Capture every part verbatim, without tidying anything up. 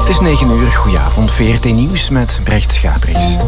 Het is negen uur, goedenavond, V R T Nieuws met Brecht Schaaprijs.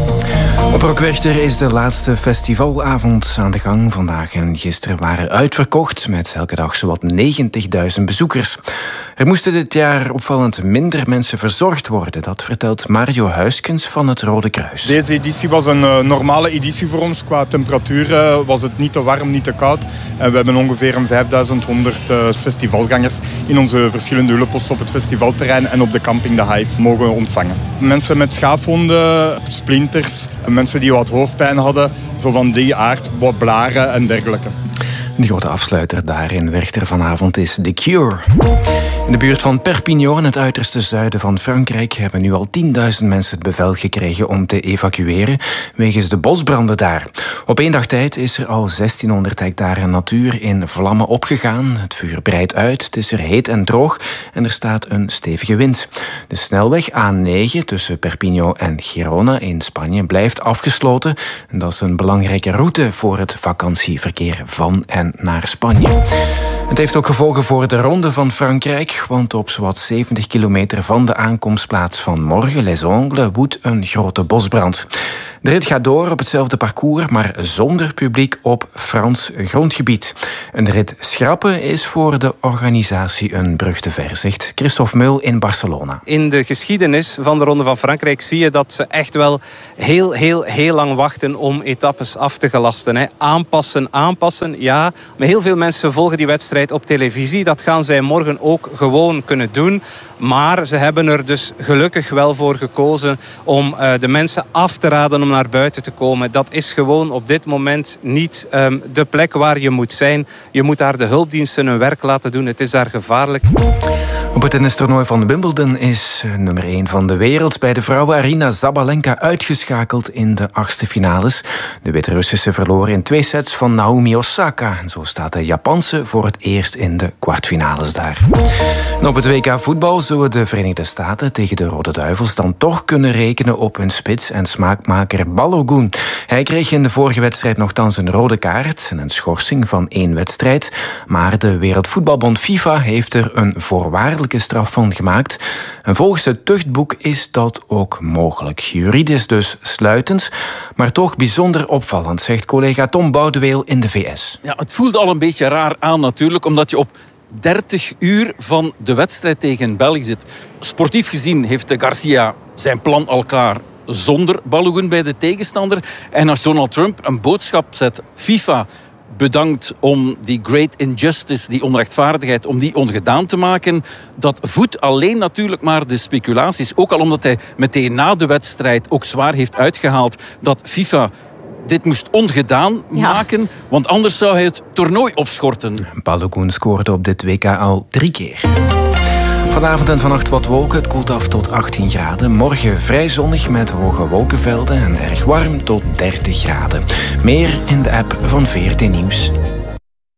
Op Rockwerchter is de laatste festivalavond aan de gang. Vandaag en gisteren waren uitverkocht met elke dag zowat negentigduizend bezoekers. Er moesten dit jaar opvallend minder mensen verzorgd worden. Dat vertelt Mario Huiskens van het Rode Kruis. Deze editie was een uh, normale editie voor ons. Qua temperatuur uh, was het niet te warm, niet te koud. En we hebben ongeveer een vijfduizend honderd uh, festivalgangers in onze verschillende hulpposten op het festivalterrein en op de camping De Hive mogen ontvangen. Mensen met schaafwonden, splinters, mensen die wat hoofdpijn hadden, zo van die aard, wat blaren en dergelijke. De grote afsluiter daar in Werchter vanavond is The Cure. In de buurt van Perpignan, in het uiterste zuiden van Frankrijk, hebben nu al tienduizend mensen het bevel gekregen om te evacueren wegens de bosbranden daar. Op één dag tijd is er al zestienhonderd hectare natuur in vlammen opgegaan. Het vuur breidt uit, het is er heet en droog en er staat een stevige wind. De snelweg A negen tussen Perpignan en Girona in Spanje blijft afgesloten. En dat is een belangrijke route voor het vakantieverkeer van en naar Spanje. Het heeft ook gevolgen voor de Ronde van Frankrijk, want op zowat zeventig kilometer van de aankomstplaats van morgen, Les Ongles, woedt een grote bosbrand. De rit gaat door op hetzelfde parcours, maar zonder publiek op Frans grondgebied. Een rit schrappen is voor de organisatie een brug te ver, zegt Christophe Meul in Barcelona. In de geschiedenis van de Ronde van Frankrijk zie je dat ze echt wel heel, heel, heel lang wachten om etappes af te gelasten. Hè. Aanpassen, aanpassen, ja. Maar heel veel mensen volgen die wedstrijd op televisie. Dat gaan zij morgen ook gewoon kunnen doen. Maar ze hebben er dus gelukkig wel voor gekozen om uh, de mensen af te raden om naar buiten te komen. Dat is gewoon op dit moment niet um, de plek waar je moet zijn. Je moet daar de hulpdiensten hun werk laten doen. Het is daar gevaarlijk. Op het tennistoernooi van Wimbledon is nummer één van de wereld bij de vrouwen Aryna Sabalenka uitgeschakeld in de achtste finales. De Wit-Russische verloor in twee sets van Naomi Osaka. En zo staat de Japanse voor het eerst in de kwartfinales daar. En op het W K voetbal zullen de Verenigde Staten tegen de Rode Duivels dan toch kunnen rekenen op hun spits en smaakmaker Balogun. Hij kreeg in de vorige wedstrijd nogthans een rode kaart en een schorsing van één wedstrijd. Maar de Wereldvoetbalbond FIFA heeft er een voorwaardelijke straf van gemaakt. En volgens het tuchtboek is dat ook mogelijk. Juridisch dus sluitend, maar toch bijzonder opvallend, zegt collega Tom Boudeweel in de V S. Ja, het voelt al een beetje raar aan natuurlijk, omdat je op dertig uur van de wedstrijd tegen België zit. Sportief gezien heeft Garcia zijn plan al klaar zonder Balogun bij de tegenstander. En als Donald Trump een boodschap zet, FIFA bedankt om die great injustice, die onrechtvaardigheid, om die ongedaan te maken. Dat voedt alleen natuurlijk maar de speculaties. Ook al omdat hij meteen na de wedstrijd ook zwaar heeft uitgehaald dat FIFA dit moest ongedaan ja. maken, want anders zou hij het toernooi opschorten. Balogun scoorde op dit W K al drie keer. Vanavond en vannacht wat wolken, het koelt af tot achttien graden. Morgen vrij zonnig met hoge wolkenvelden en erg warm tot dertig graden. Meer in de app van V R T Nieuws.